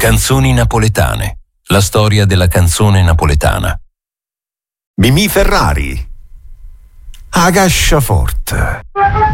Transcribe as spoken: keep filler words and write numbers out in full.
Canzoni napoletane. La storia della canzone napoletana. Mimì Ferrari. Agascia forte.